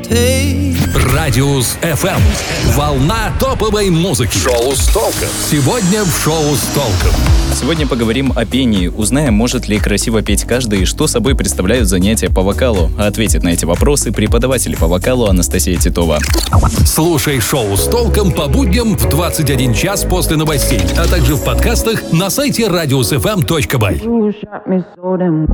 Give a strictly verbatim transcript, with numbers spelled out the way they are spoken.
Радиус эф эм. Волна топовой музыки. Шоу с толком. Сегодня в шоу с толком. Сегодня поговорим о пении. Узнаем, может ли красиво петь каждый и что собой представляют занятия по вокалу. Ответит на эти вопросы преподаватель по вокалу Анастасия Титова. Слушай шоу с толком по будням в двадцать один час после новостей, а также в подкастах на сайте радиус эф эм точка бай.